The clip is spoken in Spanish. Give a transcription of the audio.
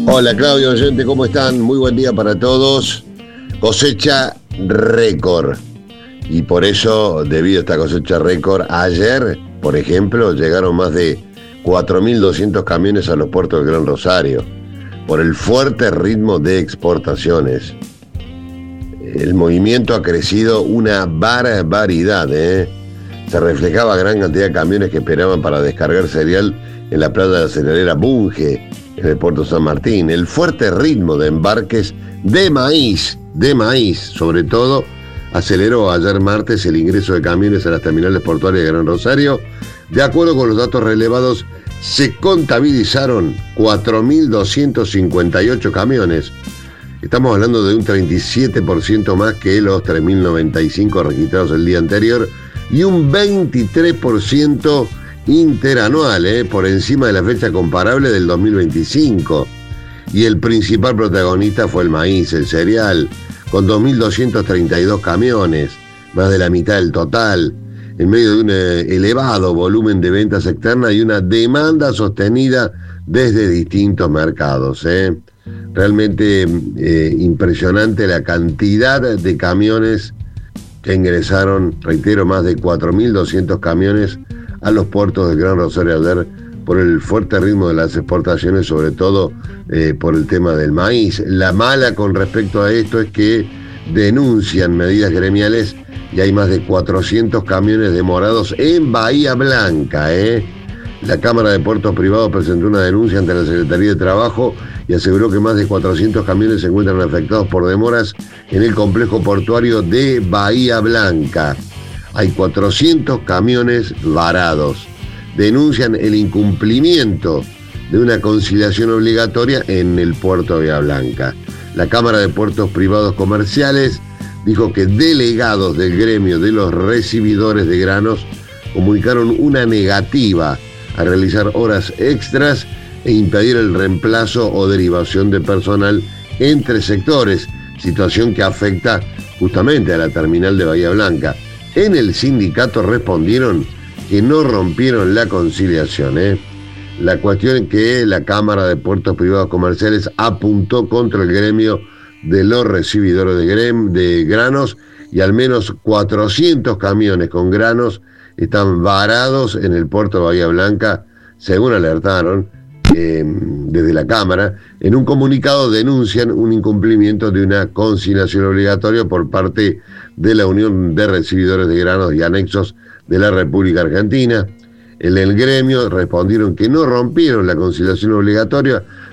Hola Claudio, oyente, ¿cómo están? Muy buen día para todos. Cosecha récord. Y por eso, debido a esta cosecha récord, ayer, por ejemplo, llegaron más de 4.200 camiones a los puertos del Gran Rosario, por el fuerte ritmo de exportaciones. El movimiento ha crecido una barbaridad, Se reflejaba gran cantidad de camiones que esperaban para descargar cereal en la planta de la cerealera Bunge, en el puerto San Martín. El fuerte ritmo de embarques de maíz, sobre todo, aceleró ayer martes el ingreso de camiones a las terminales portuarias de Gran Rosario. De acuerdo con los datos relevados, se contabilizaron 4.258 camiones. Estamos hablando de un 37% más que los 3.095 registrados el día anterior y un 23% interanual, por encima de la fecha comparable del 2025. Y el principal protagonista fue el maíz, el cereal, con 2.232 camiones, más de la mitad del total, en medio de un elevado volumen de ventas externas y una demanda sostenida desde distintos mercados. Realmente impresionante la cantidad de camiones que ingresaron, reitero, más de 4.200 camiones a los puertos del Gran Rosario ayer por el fuerte ritmo de las exportaciones, sobre todo por el tema del maíz. La mala con respecto a esto es que denuncian medidas gremiales y hay más de 400 camiones demorados en Bahía Blanca. La Cámara de Puertos Privados presentó una denuncia ante la Secretaría de Trabajo y aseguró que más de 400 camiones se encuentran afectados por demoras en el complejo portuario de Bahía Blanca. Hay 400 camiones varados. Denuncian el incumplimiento de una conciliación obligatoria en el puerto de Bahía Blanca. La Cámara de Puertos Privados Comerciales dijo que delegados del gremio de los recibidores de granos comunicaron una negativa a realizar horas extras e impedir el reemplazo o derivación de personal entre sectores, situación que afecta justamente a la terminal de Bahía Blanca. En el sindicato respondieron que no rompieron la conciliación. La cuestión es que la Cámara de Puertos Privados Comerciales apuntó contra el gremio de los recibidores de granos y al menos 400 camiones con granos están varados en el puerto de Bahía Blanca, según alertaron desde la Cámara. En un comunicado denuncian un incumplimiento de una conciliación obligatoria por parte de la Unión de Recibidores de Granos y Anexos de la República Argentina. En el gremio respondieron que no rompieron la conciliación obligatoria,